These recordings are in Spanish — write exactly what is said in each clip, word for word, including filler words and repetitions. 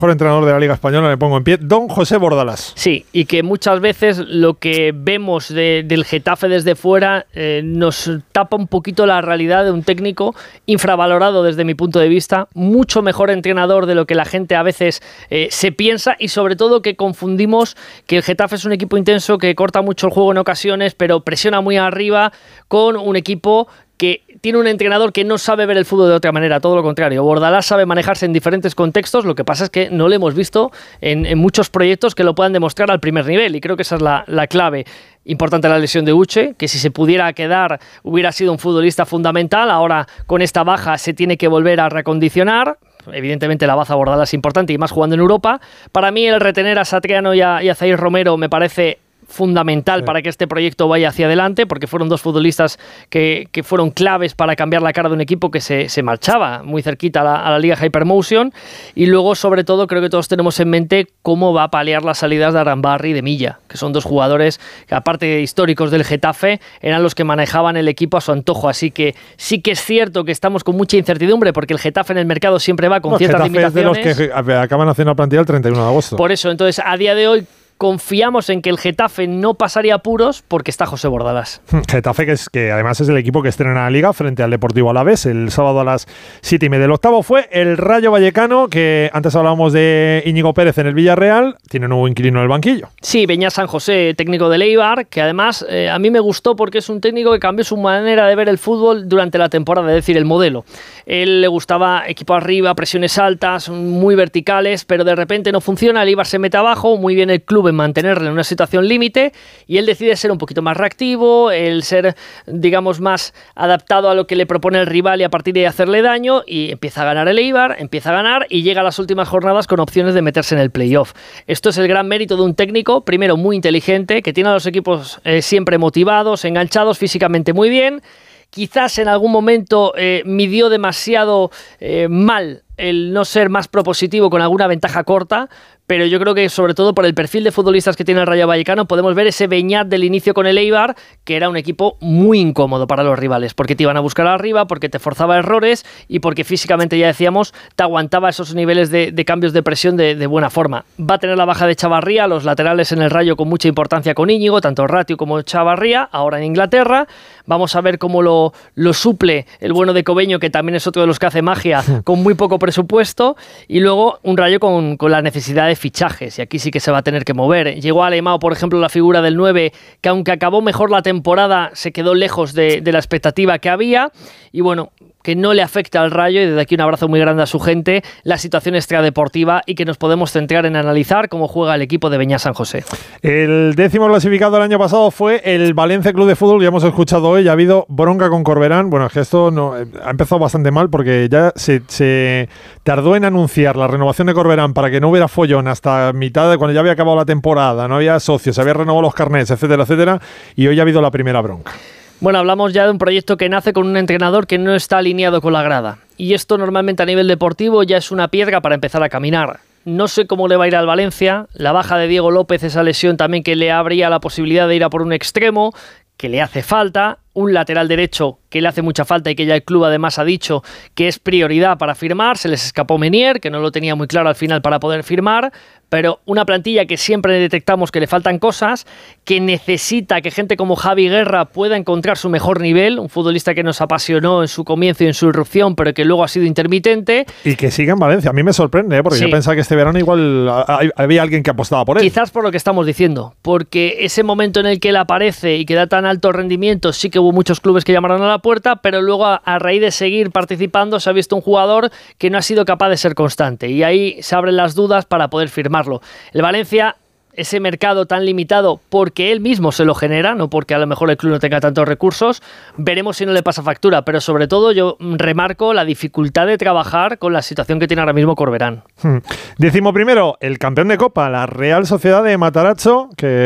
mejor entrenador de la Liga Española, me pongo en pie, don José Bordalás. Sí, y que muchas veces lo que vemos de, del Getafe desde fuera eh, nos tapa un poquito la realidad de un técnico infravalorado desde mi punto de vista, mucho mejor entrenador de lo que la gente a veces eh, se piensa, y sobre todo que confundimos que el Getafe es un equipo intenso que corta mucho el juego en ocasiones, pero presiona muy arriba, con un equipo que tiene un entrenador que no sabe ver el fútbol de otra manera, todo lo contrario. Bordalás sabe manejarse en diferentes contextos, lo que pasa es que no le hemos visto en, en muchos proyectos que lo puedan demostrar al primer nivel, y creo que esa es la, la clave. Importante la lesión de Uche, que si se pudiera quedar hubiera sido un futbolista fundamental, ahora con esta baja se tiene que volver a recondicionar. Evidentemente la baza Bordalás es importante, y más jugando en Europa. Para mí el retener a Satriano y a, y a Zaire Romero me parece fundamental sí. para que este proyecto vaya hacia adelante, porque fueron dos futbolistas que, que fueron claves para cambiar la cara de un equipo que se, se marchaba muy cerquita a la, a la Liga Hypermotion. Y luego, sobre todo, creo que todos tenemos en mente cómo va a paliar las salidas de Arambarri y de Milla, que son dos jugadores que, aparte de históricos del Getafe, eran los que manejaban el equipo a su antojo. Así que sí que es cierto que estamos con mucha incertidumbre, porque el Getafe en el mercado siempre va con no, ciertas Getafe limitaciones. Es de los que acaban haciendo la plantilla el treinta y uno de agosto. Por eso, entonces, a día de hoy confiamos en que el Getafe no pasaría apuros porque está José Bordalás. Getafe, que, es, que además es el equipo que estrena la Liga frente al Deportivo Alavés el sábado a las siete y media. El octavo fue el Rayo Vallecano, que antes hablábamos de Íñigo Pérez en el Villarreal, tiene nuevo inquilino en el banquillo. Sí, Beñat San José, técnico del Eibar, que además eh, a mí me gustó porque es un técnico que cambió su manera de ver el fútbol durante la temporada, es decir, el modelo. Él le gustaba equipo arriba, presiones altas, muy verticales, pero de repente no funciona, el Eibar se mete abajo, muy bien el club en mantenerle en una situación límite, y él decide ser un poquito más reactivo, el ser, digamos, más adaptado a lo que le propone el rival y a partir de ahí hacerle daño, y empieza a ganar el Eibar, empieza a ganar y llega a las últimas jornadas con opciones de meterse en el playoff. Esto es el gran mérito de un técnico, primero muy inteligente, que tiene a los equipos eh, siempre motivados, enganchados, físicamente muy bien. Quizás en algún momento eh, midió demasiado eh, mal el no ser más propositivo con alguna ventaja corta, pero yo creo que sobre todo por el perfil de futbolistas que tiene el Rayo Vallecano podemos ver ese Beñat del inicio con el Eibar, que era un equipo muy incómodo para los rivales, porque te iban a buscar arriba, porque te forzaba errores y porque físicamente, ya decíamos, te aguantaba esos niveles de, de cambios de presión de, de buena forma. Va a tener la baja de Chavarría, los laterales en el Rayo con mucha importancia con Íñigo, tanto Ratio como Chavarría, ahora en Inglaterra. Vamos a ver cómo lo, lo suple el bueno de Cobeño, que también es otro de los que hace magia, con muy poco presupuesto, y luego un Rayo con, con la necesidad de fichajes, y aquí sí que se va a tener que mover. Llegó a Alemão, por ejemplo, la figura del nueve, que aunque acabó mejor la temporada, se quedó lejos de, de la expectativa que había, y bueno, que no le afecta al Rayo, y desde aquí un abrazo muy grande a su gente, la situación extradeportiva, y que nos podemos centrar en analizar cómo juega el equipo de Beñat San José. El décimo clasificado el año pasado fue el Valencia Club de Fútbol, ya hemos escuchado hoy, ya ha habido bronca con Corberán. Bueno, es que esto no, ha empezado bastante mal, porque ya se, se tardó en anunciar la renovación de Corberán para que no hubiera follón hasta mitad de cuando ya había acabado la temporada, no había socios, se había renovado los carnets, etcétera, etcétera, y hoy ha habido la primera bronca. Bueno, hablamos ya de un proyecto que nace con un entrenador que no está alineado con la grada. Y esto normalmente a nivel deportivo ya es una piedra para empezar a caminar. No sé cómo le va a ir al Valencia. La baja de Diego López, esa lesión también que le abría la posibilidad de ir a por un extremo, que le hace falta. Un lateral derecho que le hace mucha falta y que ya el club además ha dicho que es prioridad para firmar. Se les escapó Menier, que no lo tenía muy claro al final para poder firmar, pero una plantilla que siempre detectamos que le faltan cosas, que necesita que gente como Javi Guerra pueda encontrar su mejor nivel, un futbolista que nos apasionó en su comienzo y en su irrupción, pero que luego ha sido intermitente. Y que siga en Valencia. A mí me sorprende, ¿eh? porque sí. yo pensaba que este verano igual había alguien que apostaba por él. Quizás por lo que estamos diciendo, porque ese momento en el que él aparece y que da tan alto rendimiento, sí que hubo muchos clubes que llamaron a la puerta, pero luego a, a raíz de seguir participando se ha visto un jugador que no ha sido capaz de ser constante, y ahí se abren las dudas para poder firmarlo. El Valencia, ese mercado tan limitado porque él mismo se lo genera, no porque a lo mejor el club no tenga tantos recursos, veremos si no le pasa factura, pero sobre todo yo remarco la dificultad de trabajar con la situación que tiene ahora mismo Corberán. Hmm. Décimo primero, el campeón de Copa, la Real Sociedad de Matarazzo,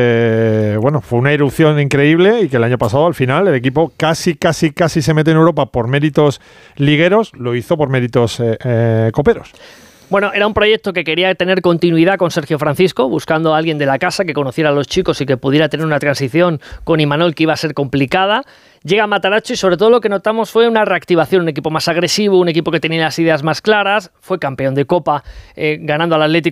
que bueno, fue una irrupción increíble y que el año pasado al final el equipo casi, casi, casi se mete en Europa por méritos ligueros, lo hizo por méritos eh, eh, coperos. Bueno, era un proyecto que quería tener continuidad con Sergio Francisco, buscando a alguien de la casa que conociera a los chicos y que pudiera tener una transición con Imanol que iba a ser complicada. Llega Matarazzo y sobre todo lo que notamos fue una reactivación, un equipo más agresivo, un equipo que tenía las ideas más claras, fue campeón de Copa eh, ganando al Atlético